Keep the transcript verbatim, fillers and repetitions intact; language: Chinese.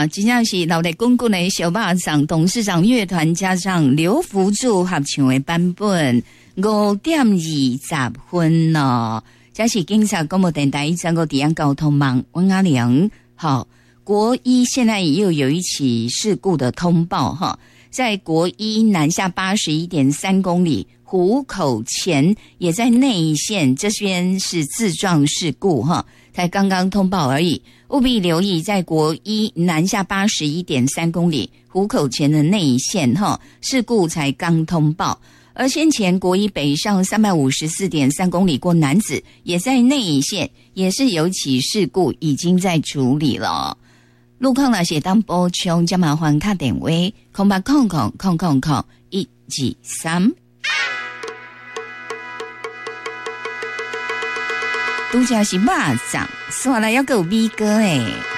哇，真正是老力滚滚的小巴掌董事长乐团加上刘福柱合唱的版本，五点二十分咯。这是警察广播电台一整个地方交通网温阿良。好，国一现在又有一起事故的通报哈，在国一南下八十一点三公里。湖口前也在内线，这边是自撞事故哈，才刚刚通报而已，务必留意在国一南下八十一点三公里湖口前的内线哈，事故才刚通报。而先前国一北上三百五十四点三公里过楠梓也在内线，也是有起事故已经在处理了。路况那些当补充，就麻烦打电话空八空空空空空一二三。拄则是肉粽，刷来还有米糕诶。